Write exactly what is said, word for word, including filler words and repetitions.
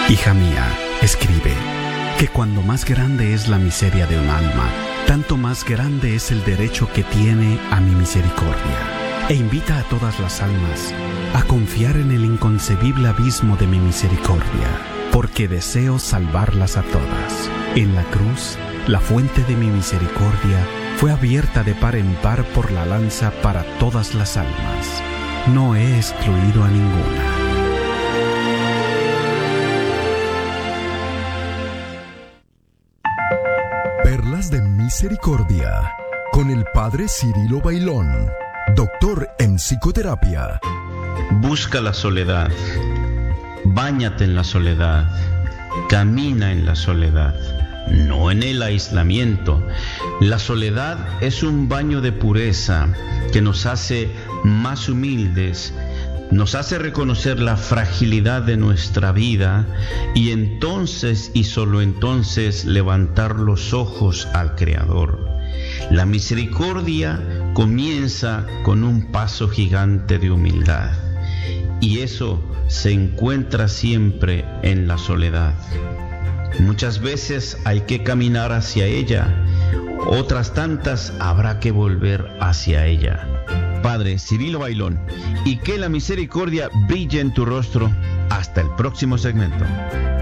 Hija mía, escribe, que cuando más grande es la miseria de un alma, tanto más grande es el derecho que tiene a mi misericordia. E invita a todas las almas a confiar en el inconcebible abismo de mi misericordia, porque deseo salvarlas a todas. En la cruz, la fuente de mi misericordia fue abierta de par en par por la lanza para todas las almas. No he excluido a ninguna. Perlas de Misericordia, con el Padre Cirilo Bailón, doctor en psicoterapia. Busca la soledad, báñate en la soledad, camina en la soledad, no en el aislamiento. La soledad es un baño de pureza que nos hace más humildes, nos hace reconocer la fragilidad de nuestra vida y entonces y solo entonces levantar los ojos al Creador. La misericordia comienza con un paso gigante de humildad y eso se encuentra siempre en la soledad. Muchas veces hay que caminar hacia ella, otras tantas habrá que volver hacia ella. Padre Cirilo Bailón, y que la misericordia brille en tu rostro. Hasta el próximo segmento.